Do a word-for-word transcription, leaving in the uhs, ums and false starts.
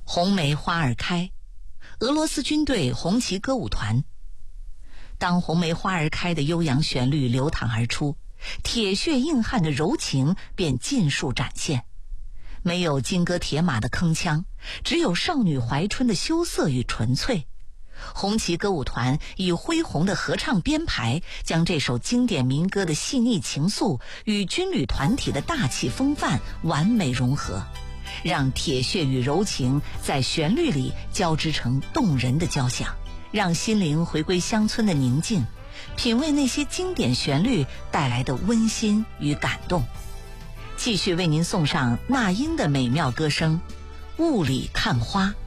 红梅花儿开，俄罗斯军队红旗歌舞团。当红梅花儿开的悠扬旋律流淌而出，铁血硬汉的柔情便尽数展现。没有金戈铁马的铿锵，只有少女怀春的羞涩与纯粹。红旗歌舞团以恢宏的合唱编排，将这首经典民歌的细腻情愫与军旅团体的大气风范完美融合，让铁血与柔情在旋律里交织成动人的交响，让心灵回归乡村的宁静，品味那些经典旋律带来的温馨与感动。继续为您送上那英的美妙歌声《雾里看花》。